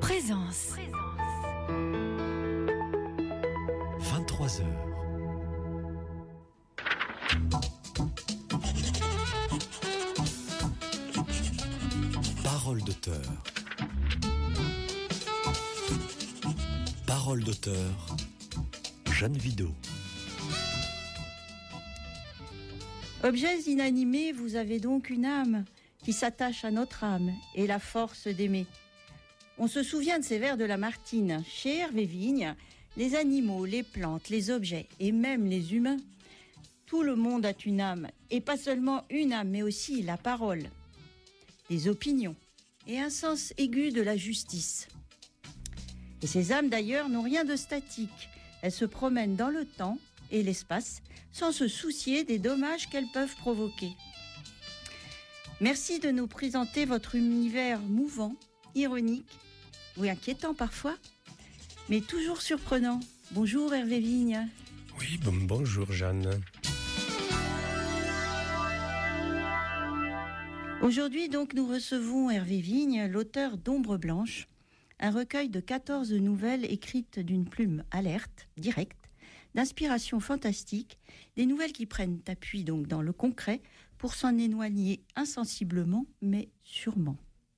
Présence. 23h. Parole d'auteur. Parole d'auteur. Jeanne Vidot. Objets inanimés, vous avez donc une âme qui s'attache à notre âme et la force d'aimer. On se souvient de ces vers de Lamartine. Chez Hervé Vigne, les animaux, les plantes, les objets et même les humains, tout le monde a une âme. Et pas seulement une âme, mais aussi la parole, des opinions et un sens aigu de la justice. Et ces âmes d'ailleurs n'ont rien de statique. Elles se promènent dans le temps et l'espace sans se soucier des dommages qu'elles peuvent provoquer. Merci de nous présenter votre univers mouvant, ironique ou inquiétant parfois, mais toujours surprenant. Bonjour Hervé Vigne. Oui, bonjour Jeanne. Aujourd'hui donc nous recevons Hervé Vigne, l'auteur d'Ombre Blanche, un recueil de 14 nouvelles écrites d'une plume alerte, directe, d'inspiration fantastique, des nouvelles qui prennent appui donc dans le concret pour s'en éloigner insensiblement mais sûrement.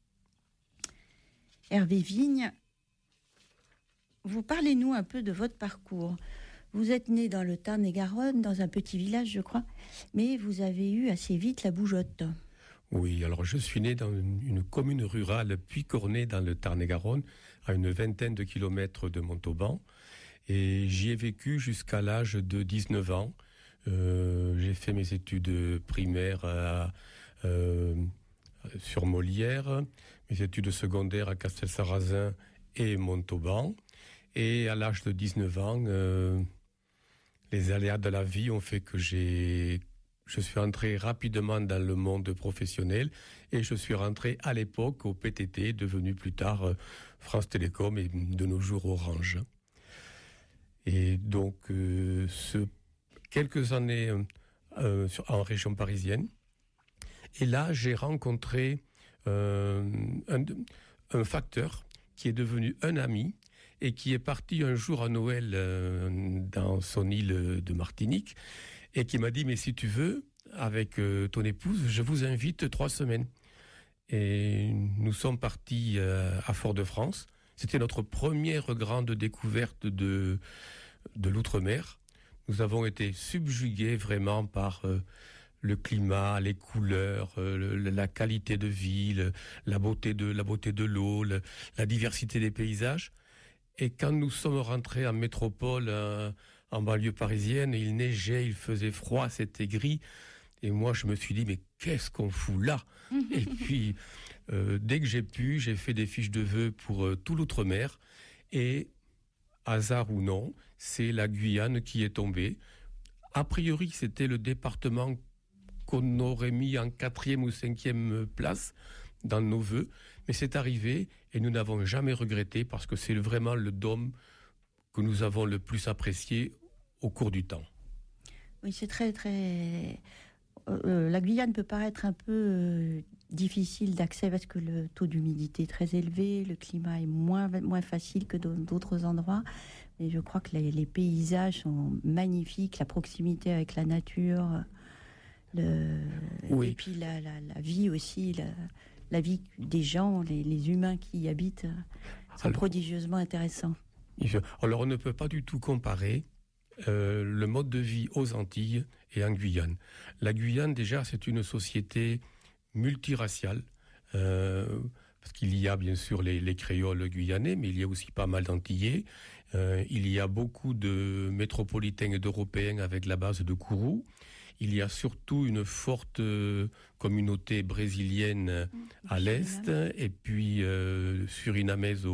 Hervé Vigne, vous parlez-nous un peu de votre parcours. Vous êtes né dans le Tarn-et-Garonne, dans un petit village je crois, mais vous avez eu assez vite la bougeotte. Oui, alors je suis né dans une commune rurale puicornée dans le Tarn-et-Garonne, à une vingtaine de kilomètres de Montauban. Et j'y ai vécu jusqu'à l'âge de 19 ans. J'ai fait mes études primaires sur Molière, mes études secondaires à Castelsarrasin et Montauban. Et à l'âge de 19 ans, les aléas de la vie ont fait que je suis entré rapidement dans le monde professionnel et je suis rentré à l'époque au PTT, devenu plus tard France Télécom et de nos jours Orange. Et donc, quelques années en région parisienne. Et là, j'ai rencontré un facteur qui est devenu un ami et qui est parti un jour à Noël dans son île de Martinique et qui m'a dit « Mais si tu veux, avec ton épouse, je vous invite 3 semaines. » Et nous sommes partis à Fort-de-France. C'était notre première grande découverte de l'outre-mer. Nous avons été subjugués vraiment par le climat, les couleurs, la qualité de vie, la beauté de l'eau, la diversité des paysages. Et quand nous sommes rentrés en métropole, en banlieue parisienne, il neigeait, il faisait froid, c'était gris. Et moi, je me suis dit, mais qu'est-ce qu'on fout là ? Et puis, dès que j'ai pu, j'ai fait des fiches de vœux pour tout l'outre-mer. Et, hasard ou non, c'est la Guyane qui est tombée. A priori, c'était le département qu'on aurait mis en 4e ou 5e place dans nos vœux. Mais c'est arrivé et nous n'avons jamais regretté parce que c'est vraiment le dôme que nous avons le plus apprécié au cours du temps. Oui, c'est très, très... la Guyane peut paraître un peu difficile d'accès parce que le taux d'humidité est très élevé, le climat est moins facile que dans d'autres endroits. Mais je crois que les paysages sont magnifiques, la proximité avec la nature, oui. Et puis la vie aussi, la vie des gens, les humains qui y habitent sont prodigieusement intéressants. Alors on ne peut pas du tout comparer le mode de vie aux Antilles et en Guyane. La Guyane, déjà, c'est une société multiraciale, parce qu'il y a bien sûr les créoles guyanais, mais il y a aussi pas mal d'Antillais. Il y a beaucoup de métropolitains et d'Européens avec la base de Kourou. Il y a surtout une forte communauté brésilienne à l'est, et puis surinamaise